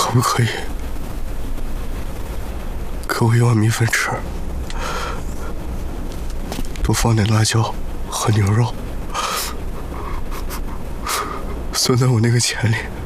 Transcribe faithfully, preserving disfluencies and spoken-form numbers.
可不可以给我一碗米粉吃，多放点辣椒和牛肉，算在我那个钱里。